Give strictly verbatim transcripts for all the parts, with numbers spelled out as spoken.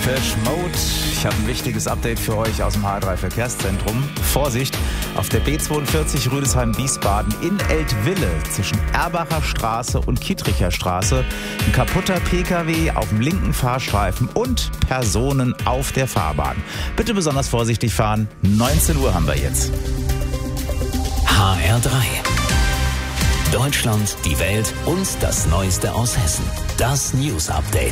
Depeche Mode. Ich habe ein wichtiges Update für euch aus dem H R drei Verkehrszentrum. Vorsicht, auf der B zweiundvierzig Rüdesheim-Wiesbaden in Eltville zwischen Erbacher Straße und Kittricher Straße ein kaputter P K W auf dem linken Fahrstreifen und Personen auf der Fahrbahn. Bitte besonders vorsichtig fahren. neunzehn Uhr haben wir jetzt. H R drei. Deutschland, die Welt und das Neueste aus Hessen. Das News Update.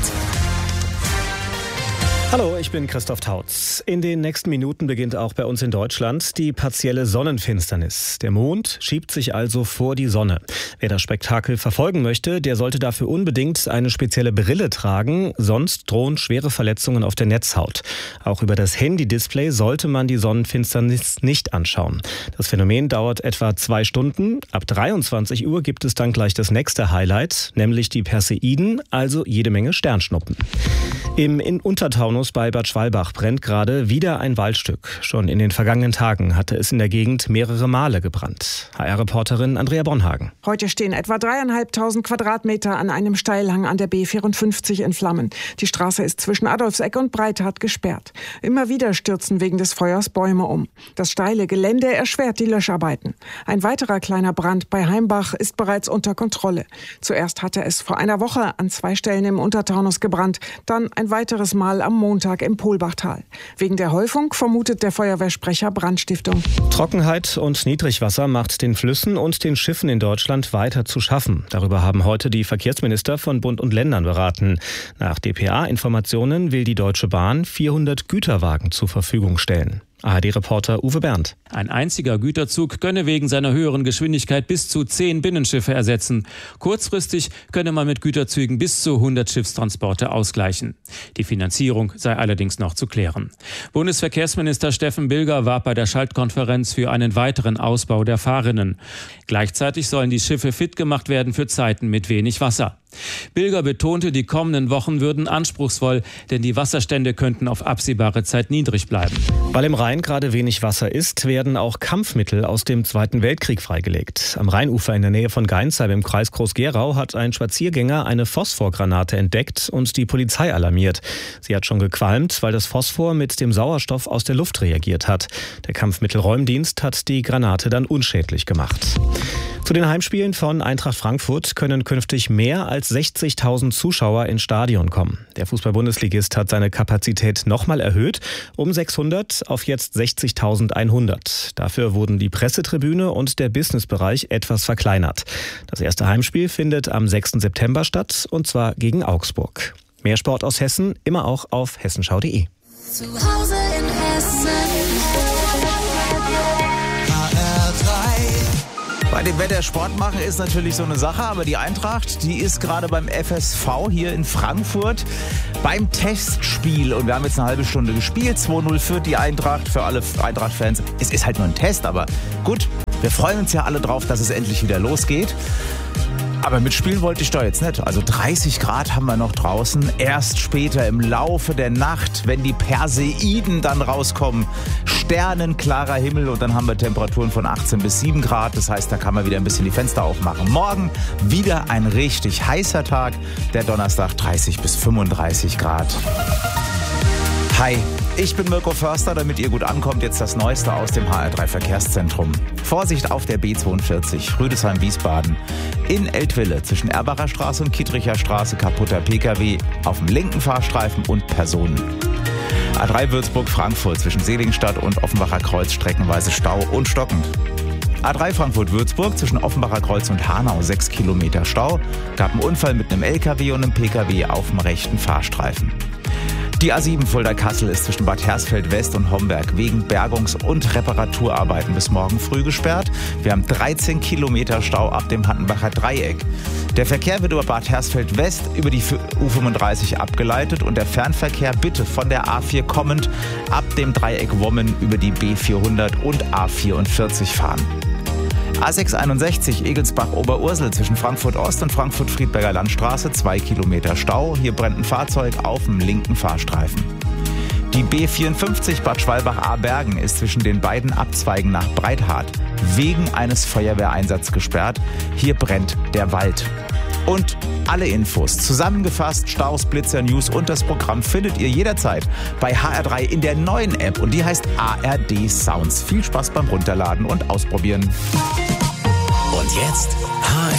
Hallo, ich bin Christoph Tautz. In den nächsten Minuten beginnt auch bei uns in Deutschland die partielle Sonnenfinsternis. Der Mond schiebt sich also vor die Sonne. Wer das Spektakel verfolgen möchte, der sollte dafür unbedingt eine spezielle Brille tragen, sonst drohen schwere Verletzungen auf der Netzhaut. Auch über das Handy-Display sollte man die Sonnenfinsternis nicht anschauen. Das Phänomen dauert etwa zwei Stunden. Ab dreiundzwanzig Uhr gibt es dann gleich das nächste Highlight, nämlich die Perseiden, also jede Menge Sternschnuppen. Im in Untertaunus bei Bad Schwalbach brennt gerade wieder ein Waldstück. Schon in den vergangenen Tagen hatte es in der Gegend mehrere Male gebrannt. H R-Reporterin Andrea Bonhagen. Heute stehen etwa dreieinhalbtausend Quadratmeter an einem Steilhang an der B vierundfünfzig in Flammen. Die Straße ist zwischen Adolfseck und Breithardt gesperrt. Immer wieder stürzen wegen des Feuers Bäume um. Das steile Gelände erschwert die Löscharbeiten. Ein weiterer kleiner Brand bei Heimbach ist bereits unter Kontrolle. Zuerst hatte es vor einer Woche an zwei Stellen im Untertaunus gebrannt, dann ein weiteres Mal am Montag im Polbachtal. Wegen der Häufung vermutet der Feuerwehrsprecher Brandstiftung. Trockenheit und Niedrigwasser macht den Flüssen und den Schiffen in Deutschland weiter zu schaffen. Darüber haben heute die Verkehrsminister von Bund und Ländern beraten. Nach D P A-Informationen will die Deutsche Bahn vierhundert Güterwagen zur Verfügung stellen. A R D-Reporter Uwe Berndt. Ein einziger Güterzug könne wegen seiner höheren Geschwindigkeit bis zu zehn Binnenschiffe ersetzen. Kurzfristig könne man mit Güterzügen bis zu hundert Schiffstransporte ausgleichen. Die Finanzierung sei allerdings noch zu klären. Bundesverkehrsminister Steffen Bilger warb bei der Schaltkonferenz für einen weiteren Ausbau der Fahrrinnen. Gleichzeitig sollen die Schiffe fit gemacht werden für Zeiten mit wenig Wasser. Bilger betonte, die kommenden Wochen würden anspruchsvoll, denn die Wasserstände könnten auf absehbare Zeit niedrig bleiben. Weil im Rhein gerade wenig Wasser ist, werden auch Kampfmittel aus dem Zweiten Weltkrieg freigelegt. Am Rheinufer in der Nähe von Geinsheim im Kreis Groß-Gerau hat ein Spaziergänger eine Phosphorgranate entdeckt und die Polizei alarmiert. Sie hat schon gequalmt, weil das Phosphor mit dem Sauerstoff aus der Luft reagiert hat. Der Kampfmittelräumdienst hat die Granate dann unschädlich gemacht. Zu den Heimspielen von Eintracht Frankfurt können künftig mehr als sechzigtausend Zuschauer ins Stadion kommen. Der Fußball-Bundesligist hat seine Kapazität nochmal erhöht, um sechshundert auf jetzt sechzigtausendeinhundert. Dafür wurden die Pressetribüne und der Businessbereich etwas verkleinert. Das erste Heimspiel findet am sechsten September statt, und zwar gegen Augsburg. Mehr Sport aus Hessen, immer auch auf hessenschau punkt de. Zu Hause in Hessen. Bei dem Wetter Sport machen ist natürlich so eine Sache, aber die Eintracht, die ist gerade beim F S V hier in Frankfurt beim Testspiel. Und wir haben jetzt eine halbe Stunde gespielt. zwei null führt die Eintracht, für alle Eintracht-Fans. Es ist halt nur ein Test, aber gut, wir freuen uns ja alle drauf, dass es endlich wieder losgeht. Aber mitspielen wollte ich da jetzt nicht. Also dreißig Grad haben wir noch draußen. Erst später im Laufe der Nacht, wenn die Perseiden dann rauskommen. Sternenklarer Himmel und dann haben wir Temperaturen von achtzehn bis sieben Grad. Das heißt, da kann man wieder ein bisschen die Fenster aufmachen. Morgen wieder ein richtig heißer Tag. Der Donnerstag dreißig bis fünfunddreißig Grad. Hi, ich bin Mirko Förster, damit ihr gut ankommt, jetzt das Neueste aus dem H R drei Verkehrszentrum. Vorsicht auf der B zweiundvierzig, Rüdesheim-Wiesbaden. In Eltville zwischen Erbacher Straße und Kittricher Straße kaputter P K W auf dem linken Fahrstreifen und Personen. A drei Würzburg-Frankfurt zwischen Seligenstadt und Offenbacher Kreuz streckenweise Stau und stockend. A drei Frankfurt-Würzburg zwischen Offenbacher Kreuz und Hanau sechs Kilometer Stau. Gab einen Unfall mit einem L K W und einem P K W auf dem rechten Fahrstreifen. Die A sieben Fulda-Kassel ist zwischen Bad Hersfeld West und Homberg wegen Bergungs- und Reparaturarbeiten bis morgen früh gesperrt. Wir haben dreizehn Kilometer Stau ab dem Hattenbacher Dreieck. Der Verkehr wird über Bad Hersfeld West über die U fünfunddreißig abgeleitet und der Fernverkehr bitte von der A vier kommend ab dem Dreieck Wommen über die B vierhundert und A vierundvierzig fahren. A sechshunderteinundsechzig Egelsbach-Oberursel zwischen Frankfurt Ost und Frankfurt-Friedberger Landstraße, zwei Kilometer Stau. Hier brennt ein Fahrzeug auf dem linken Fahrstreifen. Die B vierundfünfzig Bad Schwalbach-Abergen ist zwischen den beiden Abzweigen nach Breithardt wegen eines Feuerwehreinsatzes gesperrt. Hier brennt der Wald. Und alle Infos, zusammengefasst, Staus, Blitzer, News und das Programm findet ihr jederzeit bei H R drei in der neuen App und die heißt A R D Sounds. Viel Spaß beim Runterladen und Ausprobieren. Und jetzt H R